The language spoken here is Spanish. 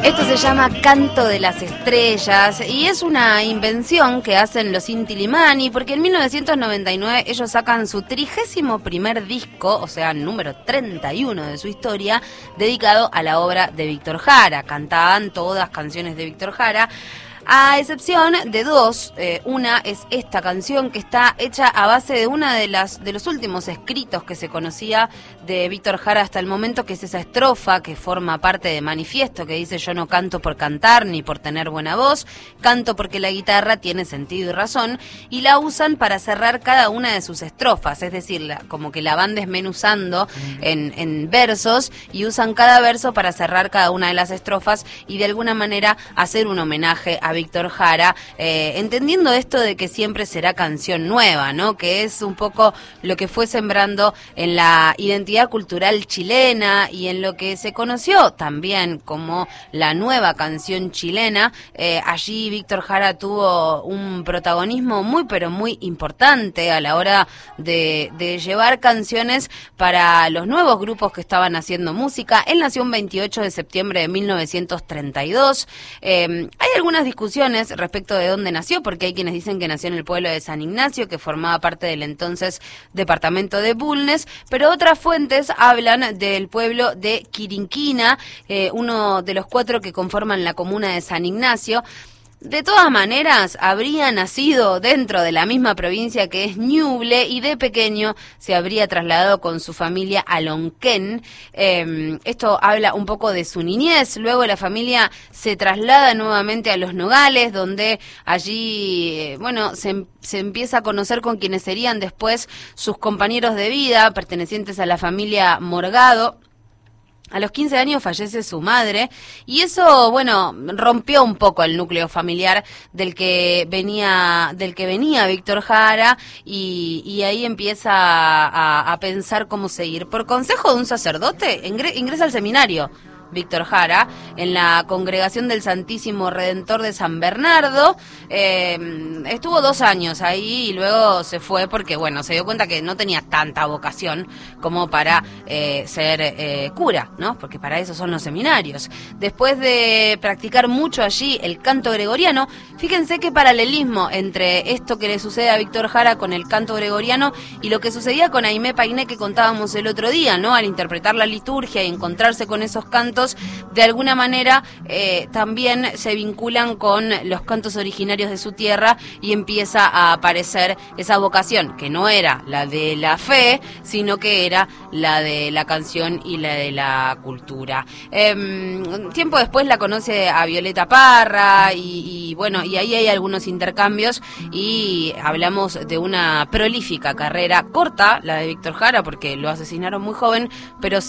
Esto se llama Canto de las Estrellas y es una invención que hacen los Inti Illimani porque en 1999 ellos sacan su 31º disco, o sea, número 31 de su historia, dedicado a la obra de Víctor Jara. Cantaban todas canciones de Víctor Jara, a excepción de dos. Una es esta canción que está hecha a base de una de los últimos escritos que se conocía de Víctor Jara hasta el momento, que es esa estrofa que forma parte de Manifiesto, que dice: yo no canto por cantar ni por tener buena voz, canto porque la guitarra tiene sentido y razón, y la usan para cerrar cada una de sus estrofas, es decir, como que la van desmenuzando en versos y usan cada verso para cerrar cada una de las estrofas y de alguna manera hacer un homenaje a Víctor Jara, entendiendo esto de que siempre será canción nueva, ¿no? Que es un poco lo que fue sembrando en la identidad cultural chilena y en lo que se conoció también como la nueva canción chilena. Allí Víctor Jara tuvo un protagonismo muy pero muy importante a la hora de llevar canciones para los nuevos grupos que estaban haciendo música. Él nació un 28 de septiembre de 1932. Hay algunas discusiones respecto de dónde nació, porque hay quienes dicen que nació en el pueblo de San Ignacio, que formaba parte del entonces departamento de Bulnes, pero otras fuentes hablan del pueblo de Quirinquina, uno de los 4 que conforman la comuna de San Ignacio. De todas maneras, habría nacido dentro de la misma provincia que es Ñuble y de pequeño se habría trasladado con su familia a Lonquén. Esto habla un poco de su niñez. Luego la familia se traslada nuevamente a Los Nogales, donde allí, se empieza a conocer con quienes serían después sus compañeros de vida, pertenecientes a la familia Morgado. A los 15 años fallece su madre y eso, rompió un poco el núcleo familiar del que venía Víctor Jara y ahí empieza a pensar cómo seguir. Por consejo de un sacerdote, ingresa al seminario Víctor Jara en la Congregación del Santísimo Redentor de San Bernardo. Estuvo 2 años ahí y luego se fue porque, se dio cuenta que no tenía tanta vocación como para ser cura, ¿no? Porque para eso son los seminarios. Después de practicar mucho allí el canto gregoriano, fíjense qué paralelismo entre esto que le sucede a Víctor Jara con el canto gregoriano y lo que sucedía con Aimé Painé, que contábamos el otro día, ¿no? Al interpretar la liturgia y encontrarse con esos cantos, de alguna manera también se vinculan con los cantos originarios de su tierra y empieza a aparecer esa vocación, que no era la de la fe, sino que era la de la canción y la de la cultura. Tiempo después la conoce a Violeta Parra y ahí hay algunos intercambios y hablamos de una prolífica carrera corta, la de Víctor Jara, porque lo asesinaron muy joven, pero